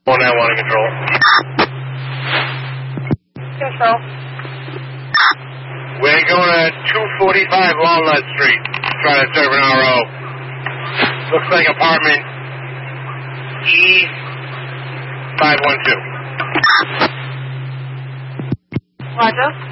911 control. Control. We're going to 245 Walnut Street, trying to serve an RO. Looks like apartment E512. Roger.